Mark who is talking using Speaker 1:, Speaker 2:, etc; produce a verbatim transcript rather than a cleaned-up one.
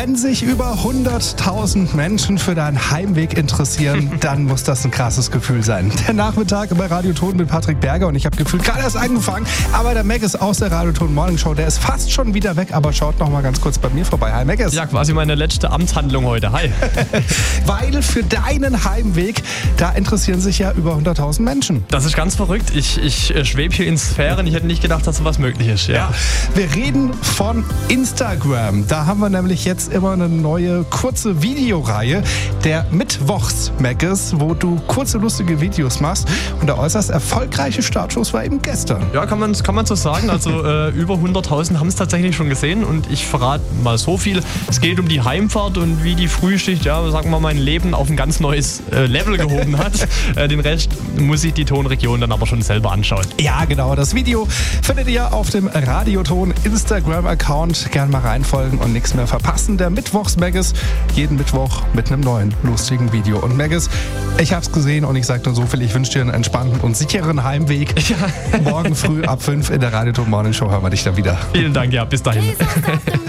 Speaker 1: Wenn sich über hunderttausend Menschen für deinen Heimweg interessieren, dann muss das ein krasses Gefühl sein. Der Nachmittag bei Radio Ton mit Patrick Berger und ich habe gefühlt gerade erst angefangen, aber der Mac ist aus der Radio Ton Morning Show, der ist fast schon wieder weg, aber schaut noch mal ganz kurz bei mir vorbei. Hi Mac.
Speaker 2: Ja, quasi meine letzte Amtshandlung heute. Hi.
Speaker 1: Weil für deinen Heimweg, da interessieren sich ja über hunderttausend Menschen.
Speaker 2: Das ist ganz verrückt. Ich, ich schwebe hier in Sphären. Ich hätte nicht gedacht, dass sowas möglich ist. Ja.
Speaker 1: Ja, wir reden von Instagram. Da haben wir nämlich jetzt immer eine neue kurze Videoreihe, der Mittwochs-Mackes, wo du kurze, lustige Videos machst. Und der äußerst erfolgreiche Startschuss war eben gestern.
Speaker 2: Ja, kann man, kann man so sagen. Also äh, über hunderttausend haben es tatsächlich schon gesehen. Und ich verrate mal so viel. Es geht um die Heimfahrt und wie die Frühschicht, ja, sagen wir mal, mein Leben auf ein ganz neues äh, Level gehoben hat. äh, den Rest muss sich die Tonregion dann aber schon selber anschauen.
Speaker 1: Ja, genau. Das Video findet ihr auf dem Radioton Instagram-Account. Gern mal reinfolgen und nichts mehr verpassen. Der Mittwochs-Maggis, jeden Mittwoch mit einem neuen, lustigen Video. Und Maggis, ich hab's gesehen und ich sag nur so viel, ich wünsche dir einen entspannten und sicheren Heimweg. Ja. Morgen früh ab fünf in der Radio Ton Morning Show hören wir dich dann wieder.
Speaker 2: Vielen Dank, ja, bis dahin.